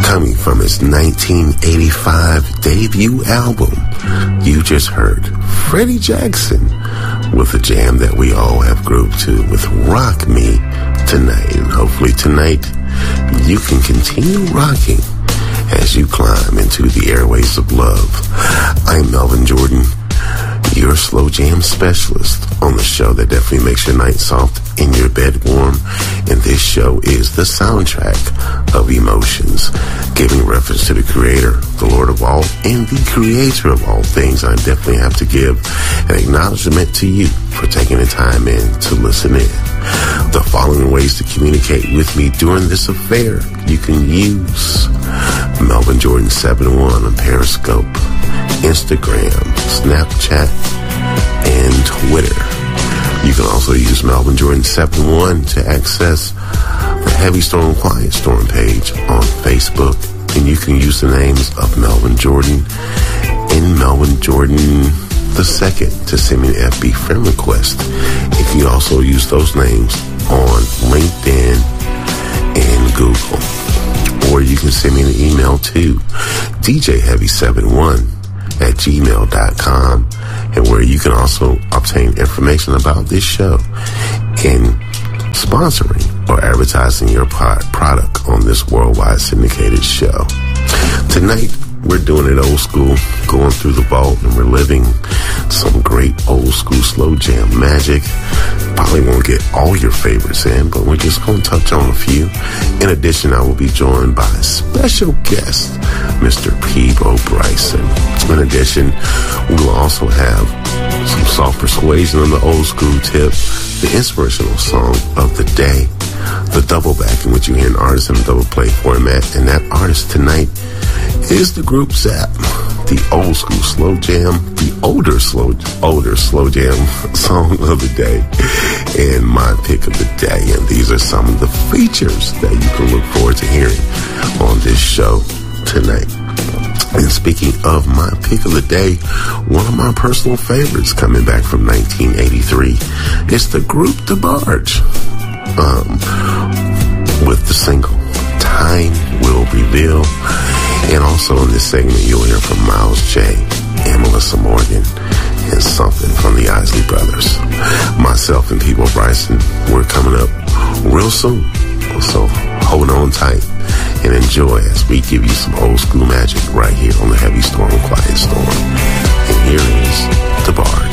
Coming from his 1985 debut album, you just heard Freddie Jackson with a jam that we all have grooved to with Rock Me Tonight. And hopefully tonight you can continue rocking as you climb into the airways of love. I'm Melvin Jordan, your slow jam specialist on the show that definitely makes your night soft and your bed warm. And this show is the soundtrack of emotions, giving reference to the creator, the Lord of all, and the creator of all things. I definitely have to give an acknowledgement to you for taking the time in to listen in. The following ways to communicate with me during this affair: you can use Melvin Jordan 71 on Periscope, Instagram, Snapchat, and Twitter. You can also use Melvin Jordan 71 to access the Heavy Storm Quiet Storm page on Facebook. And you can use the names of Melvin Jordan and Melvin Jordan II to send me an FB friend request. You can also use those names on LinkedIn and Google. Or you can send me an email to djheavy71@gmail.com, and where you can also obtain information about this show and sponsoring or advertising your product on this worldwide syndicated show. Tonight, we're doing it old school, going through the vault, and we're living some great old school slow jam magic. Probably won't get all your favorites in, but we're just going to touch on a few. In addition, I will be joined by a special guest, Mr. Peebo Bryson. In addition, we will also have some soft persuasion on the old school tip, the inspirational song of the day, the double back in which you hear an artist in a double play format, and that artist tonight is the group Zap. The old school slow jam, the older slow jam song of the day, and my pick of the day. And these are some of the features that you can look forward to hearing on this show tonight. And speaking of my pick of the day, one of my personal favorites coming back from 1983 is the group DeBarge, with the single Time Will Reveal. And also in this segment, you'll hear from Miles J. and Melissa Morgan and something from the Isley Brothers. Myself and Peebo Bryson, we're coming up real soon. So hold on tight and enjoy as we give you some old school magic right here on the Heavy Storm Quiet Storm. And here is DeBarge.